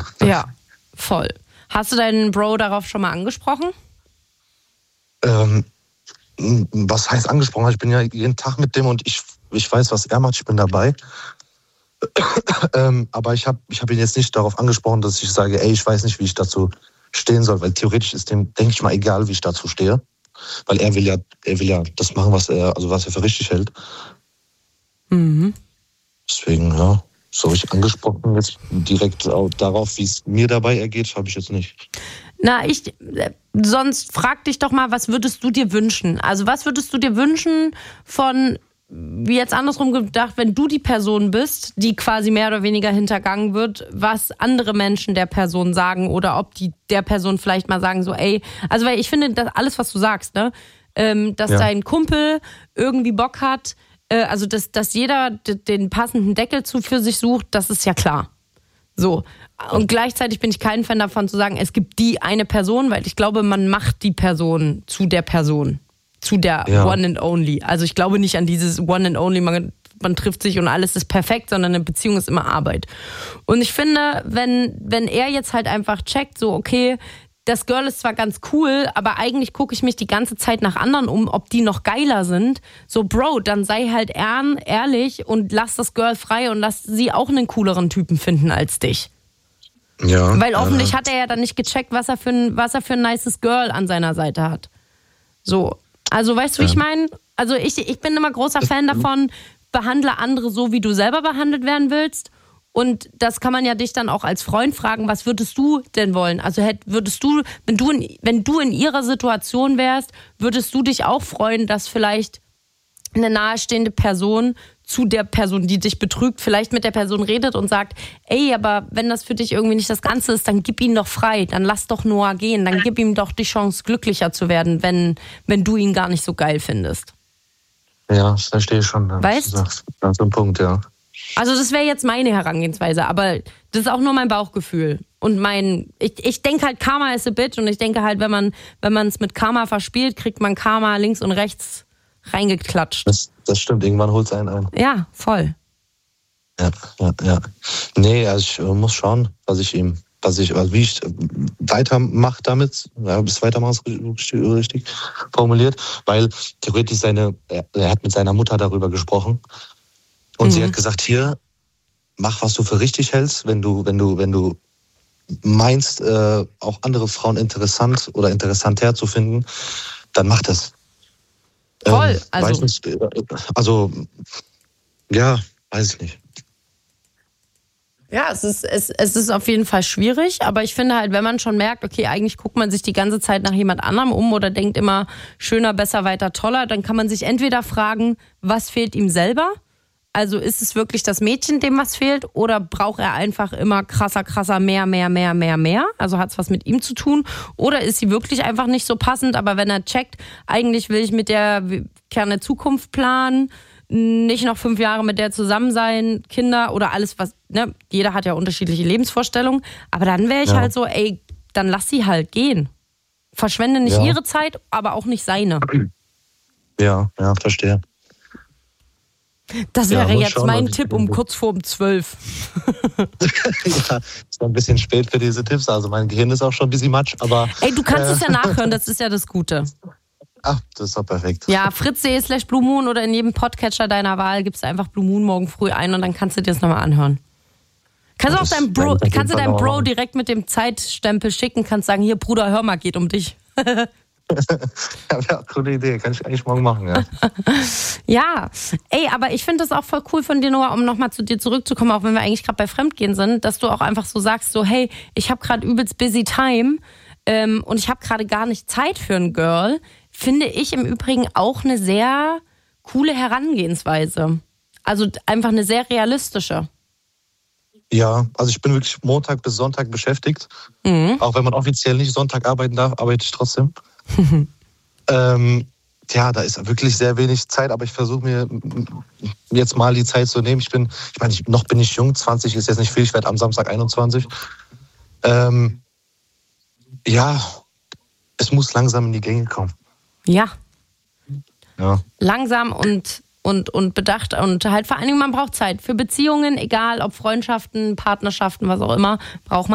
Ja, voll. Hast du deinen Bro darauf schon mal angesprochen? Was heißt angesprochen? Ich bin ja jeden Tag mit dem und ich weiß, was er macht, ich bin dabei. Aber ich hab ihn jetzt nicht darauf angesprochen, dass ich sage, ey, ich weiß nicht, wie ich dazu stehen soll, weil theoretisch ist dem, denke ich mal, egal, wie ich dazu stehe. Weil er will ja das machen, was er für richtig hält. Mhm. Deswegen, ja, so richtig angesprochen jetzt direkt auch darauf, wie es mir dabei ergeht, habe ich jetzt nicht. Na, sonst frag dich doch mal, was würdest du dir wünschen? Also was würdest du dir wünschen von, wie jetzt andersrum gedacht, wenn du die Person bist, die quasi mehr oder weniger hintergangen wird, was andere Menschen der Person sagen oder ob die der Person vielleicht mal sagen so, ey, also weil ich finde, dass alles, was du sagst, ne, dass dein Kumpel irgendwie Bock hat, also dass jeder den passenden Deckel für sich sucht, das ist ja klar. So. Und gleichzeitig bin ich kein Fan davon zu sagen, es gibt die eine Person, weil ich glaube, man macht die Person zu der Person. Zu der One and Only. Also ich glaube nicht an dieses One and Only, man trifft sich und alles ist perfekt, sondern eine Beziehung ist immer Arbeit. Und ich finde, wenn er jetzt halt einfach checkt, so okay, das Girl ist zwar ganz cool, aber eigentlich gucke ich mich die ganze Zeit nach anderen um, ob die noch geiler sind. So Bro, dann sei halt ehrlich und lass das Girl frei und lass sie auch einen cooleren Typen finden als dich. Ja. Weil offensichtlich hat er ja dann nicht gecheckt, was er für ein nices Girl an seiner Seite hat. So. Also weißt du, wie ich meine? Also ich bin immer großer Fan davon, behandle andere so, wie du selber behandelt werden willst. Und das kann man ja dich dann auch als Freund fragen, was würdest du denn wollen? Also würdest du, wenn du in ihrer Situation wärst, würdest du dich auch freuen, dass vielleicht eine nahestehende Person zu der Person, die dich betrügt, vielleicht mit der Person redet und sagt, ey, aber wenn das für dich irgendwie nicht das Ganze ist, dann gib ihn doch frei, dann lass doch Noah gehen, dann gib ihm doch die Chance, glücklicher zu werden, wenn du ihn gar nicht so geil findest. Ja, das verstehe ich schon. Weißt du? Das ist ein Punkt, ja. Also das wäre jetzt meine Herangehensweise, aber das ist auch nur mein Bauchgefühl. Und ich denke halt, Karma is a bitch und ich denke halt, wenn man es mit Karma verspielt, kriegt man Karma links und rechts reingeklatscht. Das stimmt, irgendwann holt es einen ein. Ja, voll. Ja. Nee, also ich muss schauen, wie ich weitermache damit. Ja, bis weitermachen ist richtig formuliert. Weil theoretisch er hat mit seiner Mutter darüber gesprochen. Und sie hat gesagt, hier, mach, was du für richtig hältst, wenn du meinst, auch andere Frauen interessant oder interessanter zu finden, dann mach das. Voll, weiß ich nicht. Ja, es ist auf jeden Fall schwierig, aber ich finde halt, wenn man schon merkt, okay, eigentlich guckt man sich die ganze Zeit nach jemand anderem um oder denkt immer schöner, besser, weiter, toller, dann kann man sich entweder fragen, was fehlt ihm selber? Also ist es wirklich das Mädchen, dem was fehlt, oder braucht er einfach immer krasser, mehr? Also hat es was mit ihm zu tun? Oder ist sie wirklich einfach nicht so passend, aber wenn er checkt, eigentlich will ich mit der gerne Zukunft planen, nicht noch 5 Jahre mit der zusammen sein, Kinder oder alles, was, ne? Jeder hat ja unterschiedliche Lebensvorstellungen, aber dann wäre ich halt so, ey, dann lass sie halt gehen. Verschwende nicht ihre Zeit, aber auch nicht seine. Ja, verstehe. Das wäre jetzt mein Tipp um kurz vor 12. Ja, ist noch ein bisschen spät für diese Tipps. Also mein Gehirn ist auch schon ein bisschen matsch. Aber ey, du kannst es ja nachhören, das ist ja das Gute. Ach, das ist doch perfekt. Ja, fritz.de/Blue Moon oder in jedem Podcatcher deiner Wahl gibst du einfach Blue Moon morgen früh ein und dann kannst du dir das nochmal anhören. Kannst du deinem Bro direkt mit dem Zeitstempel schicken, kannst sagen, hier Bruder, hör mal, geht um dich. Ja, coole Idee, kann ich eigentlich morgen machen, ja. Ja, ey, aber ich finde das auch voll cool von dir, Noah, um nochmal zu dir zurückzukommen, auch wenn wir eigentlich gerade bei Fremdgehen sind, dass du auch einfach so sagst, so hey, ich habe gerade übelst busy time und ich habe gerade gar nicht Zeit für ein Girl, finde ich im Übrigen auch eine sehr coole Herangehensweise. Also einfach eine sehr realistische. Ja, also ich bin wirklich Montag bis Sonntag beschäftigt. Auch wenn man offiziell nicht Sonntag arbeiten darf, arbeite ich trotzdem. Da ist wirklich sehr wenig Zeit, aber ich versuche mir jetzt mal die Zeit zu nehmen. Noch bin ich jung, 20 ist jetzt nicht viel, ich werde am Samstag 21. Es muss langsam in die Gänge kommen. Ja. Ja. Langsam und bedacht und halt vor allen Dingen, man braucht Zeit. Für Beziehungen, egal ob Freundschaften, Partnerschaften, was auch immer, braucht man